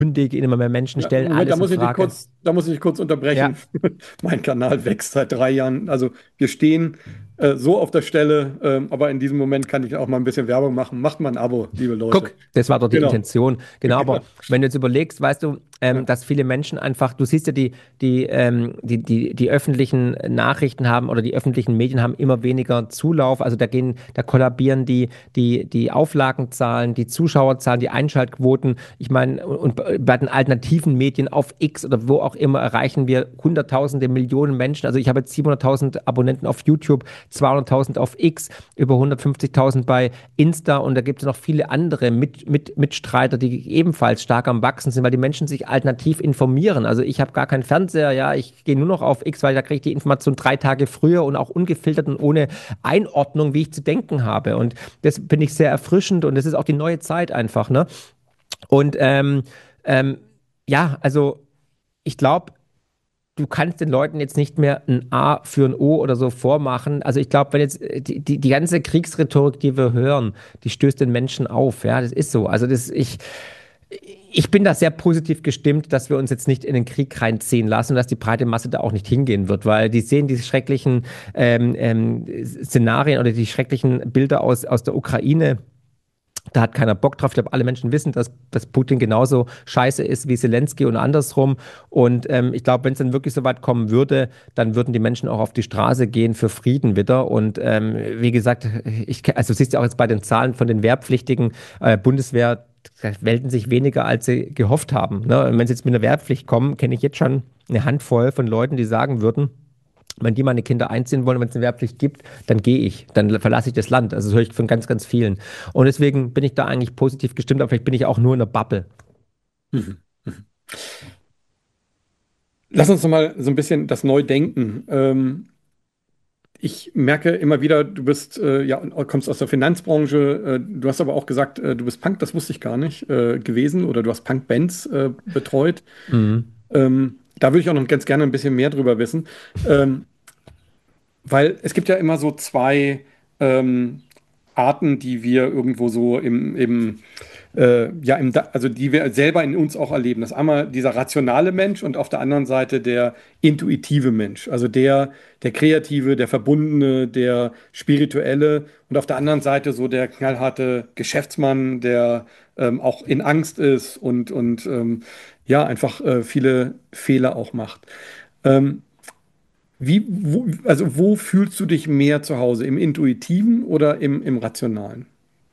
Gehen immer mehr Menschen, Ja, stellen Moment, alles in Frage. da muss ich dich kurz unterbrechen. Ja, Mein Kanal wächst seit 3 Jahren. Also wir stehen so auf der Stelle, aber in diesem Moment kann ich auch mal ein bisschen Werbung machen. Macht mal ein Abo, liebe Leute. guck, das war doch die Genau. Intention. Genau, aber wenn du jetzt überlegst, weißt du, Ja. dass viele Menschen einfach, du siehst ja, die öffentlichen Nachrichten haben oder die öffentlichen Medien haben immer weniger Zulauf. Also da kollabieren die Auflagenzahlen, die Zuschauerzahlen, die Einschaltquoten. Ich meine, und bei den alternativen Medien auf X oder wo auch immer erreichen wir Hunderttausende, Millionen Menschen. Also ich habe jetzt 700.000 Abonnenten auf YouTube, 200.000 auf X, über 150.000 bei Insta und da gibt es noch viele andere Mitstreiter, die ebenfalls stark am Wachsen sind, weil die Menschen sich alternativ informieren. Also ich habe gar keinen Fernseher, ja, ich gehe nur noch auf X, weil da kriege ich die Information 3 Tage früher und auch ungefiltert und ohne Einordnung, wie ich zu denken habe. Und das finde ich sehr erfrischend und das ist auch die neue Zeit einfach, ne? Und ähm, ja, also ich glaube, du kannst den Leuten jetzt nicht mehr ein A für ein O oder so vormachen. Also ich glaube, wenn jetzt die ganze Kriegsrhetorik, die wir hören, die stößt den Menschen auf. Ja, das ist so. Also ich bin da sehr positiv gestimmt, dass wir uns jetzt nicht in den Krieg reinziehen lassen und dass die breite Masse da auch nicht hingehen wird, weil die sehen diese schrecklichen Szenarien oder die schrecklichen Bilder aus der Ukraine. Da hat keiner Bock drauf. Ich glaube, alle Menschen wissen, dass Putin genauso scheiße ist wie Zelensky und andersrum. Und ich glaube, wenn es dann wirklich so weit kommen würde, dann würden die Menschen auch auf die Straße gehen für Frieden wieder. Und wie gesagt, also siehst du auch jetzt bei den Zahlen von den Wehrpflichtigen, Bundeswehr melden sich weniger, als sie gehofft haben. Ne? Und wenn sie jetzt mit einer Wehrpflicht kommen, kenne ich jetzt schon eine Handvoll von Leuten, die sagen würden, wenn die meine Kinder einziehen wollen, wenn es eine Wehrpflicht gibt, dann gehe ich, dann verlasse ich das Land. Also das höre ich von ganz, ganz vielen. Und deswegen bin ich da eigentlich positiv gestimmt, aber vielleicht bin ich auch nur in der Bubble. Mhm. Mhm. Lass uns noch mal so ein bisschen das neu denken. Ich merke immer wieder, du bist, ja, kommst aus der Finanzbranche. Du hast aber auch gesagt, du bist Punk, das wusste ich gar nicht, gewesen oder du hast Punk-Bands betreut. Mhm. Da würde ich auch noch ganz gerne ein bisschen mehr drüber wissen. Ähm, Weil es gibt ja immer so zwei Arten, die wir irgendwo so also die wir selber in uns auch erleben. Das ist einmal dieser rationale Mensch und auf der anderen Seite der intuitive Mensch. Also der kreative, der verbundene, der spirituelle und auf der anderen Seite so der knallharte Geschäftsmann, der auch in Angst ist und ja, einfach viele Fehler auch macht. Ähm, also wo fühlst du dich mehr zu Hause? Im Intuitiven oder im Rationalen?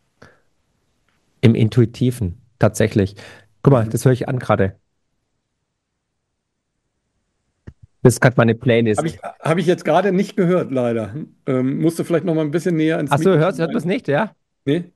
Im Intuitiven, tatsächlich. Guck mal, Mhm. das höre ich an gerade. Das ist gerade meine Habe Playlist. hab ich jetzt gerade nicht gehört, leider. Musst du vielleicht noch mal ein bisschen näher ins Ach so, Mikrofon hört man es rein? nicht, ja? Nee?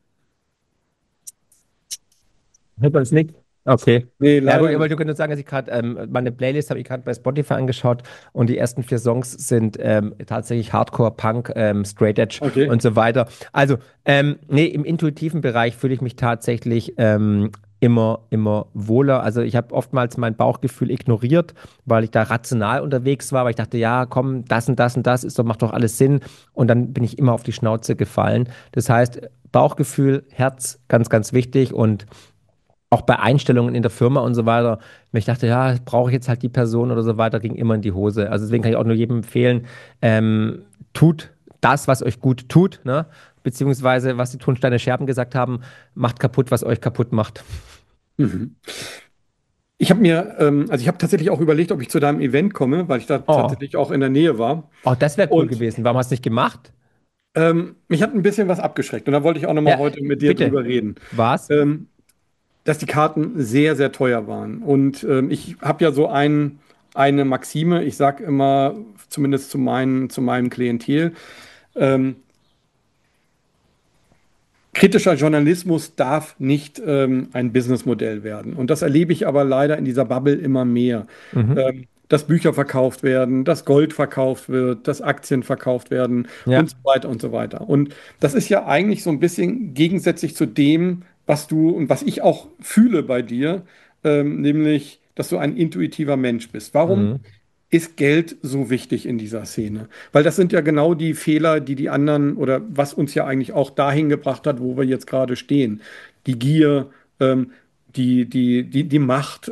Hört man es nicht? Okay. Nee, Ja gut, leider aber nicht. du könntest sagen, dass ich gerade meine Playlist habe ich gerade bei Spotify angeschaut und die ersten 4 Songs sind tatsächlich Hardcore, Punk, Straight Edge Okay. und so weiter. Also, nee, im intuitiven Bereich fühle ich mich tatsächlich immer wohler. Also ich habe oftmals mein Bauchgefühl ignoriert, weil ich da rational unterwegs war, weil ich dachte, ja, komm, das und das und das ist doch, macht doch alles Sinn. Und dann bin ich immer auf die Schnauze gefallen. Das heißt, Bauchgefühl, Herz, ganz, ganz wichtig und auch bei Einstellungen in der Firma und so weiter, wenn ich dachte, ja, brauche ich jetzt halt die Person oder so weiter, ging immer in die Hose. Also deswegen kann ich auch nur jedem empfehlen, tut das, was euch gut tut, ne? Beziehungsweise, was die Tonsteine Scherben gesagt haben, macht kaputt, was euch kaputt macht. Mhm. Also ich habe tatsächlich auch überlegt, ob ich zu deinem Event komme, weil ich da Oh, tatsächlich auch in der Nähe war. oh, das wäre cool Und gewesen. Warum hast du nicht gemacht? mich hat ein bisschen was abgeschreckt. Und da wollte ich auch noch mal Ja, heute mit dir bitte. drüber reden. Was? Ähm, Dass die Karten sehr, sehr teuer waren. Und ich habe ja so eine Maxime, ich sage immer, zumindest zu meinem Klientel, ähm, kritischer Journalismus darf nicht ein Businessmodell werden. Und das erlebe ich aber leider in dieser Bubble immer mehr. Mhm. Dass Bücher verkauft werden, dass Gold verkauft wird, dass Aktien verkauft werden und Ja. so weiter und so weiter. Und das ist ja eigentlich so ein bisschen gegensätzlich zu dem, was du und was ich auch fühle bei dir, nämlich, dass du ein intuitiver Mensch bist. Warum Mhm. ist Geld so wichtig in dieser Szene? Weil das sind ja genau die Fehler, die die anderen oder was uns ja eigentlich auch dahin gebracht hat, wo wir jetzt gerade stehen. Die Gier, ähm, die Macht